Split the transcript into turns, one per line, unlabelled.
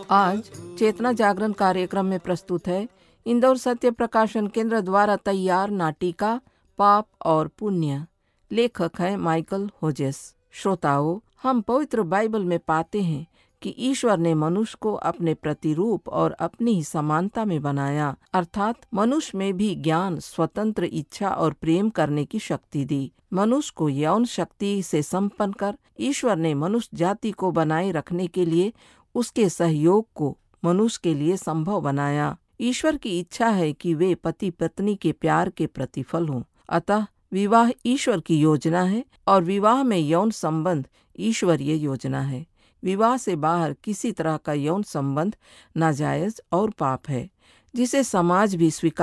आज चेतना जागरण कार्यक्रम में प्रस्तुत है इंदौर सत्य प्रकाशन केंद्र द्वारा तैयार नाटिका पाप और पुण्य। लेखक है माइकल होजेस। श्रोताओं, हम पवित्र बाइबल में पाते हैं कि ईश्वर ने मनुष्य को अपने प्रतिरूप और अपनी ही समानता में बनाया, अर्थात मनुष्य में भी ज्ञान, स्वतंत्र इच्छा और प्रेम करने की शक्ति दी। मनुष्य को यौन शक्ति से संपन्न कर ईश्वर ने मनुष्य जाति को बनाए रखने के लिए उसके सहयोग को मनुष्य के लिए संभव बनाया। ईश्वर की इच्छा है कि वे पति पत्नी के प्यार के प्रतिफल हों। अतः विवाह ईश्वर की योजना है और विवाह में यौन संबंध ईश्वरीय योजना है। विवाह से बाहर किसी तरह का यौन संबंध नाजायज और पाप है, जिसे समाज भी स्वीकार